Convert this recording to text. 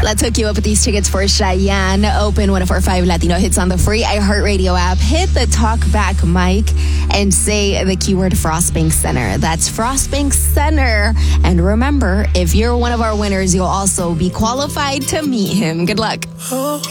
Let's hook you up with these tickets for Cheyenne. Open 104.5 Latino Hits on the free iHeartRadio app. Hit the talk back mic and say the keyword Frostbank Center. That's Frostbank Center. And remember, if you're one of our winners, you'll also be qualified to meet him. Good luck.